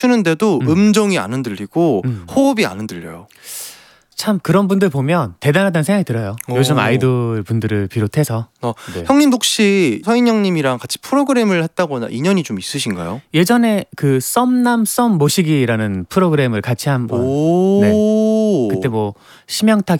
추는데도 음정이 안 흔들리고 호흡이 안 흔들려요. 참 그런 분들 보면 대단하다는 생각이 들어요. 오. 요즘 아이돌 분들을 비롯해서. 네. 형님도 혹시 서인 형님이랑 같이 프로그램을 했다거나 인연이 좀 있으신가요? 예전에 그 썸남 썸 모시기라는 프로그램을 같이 한번 오. 네. 그때 뭐 심영탁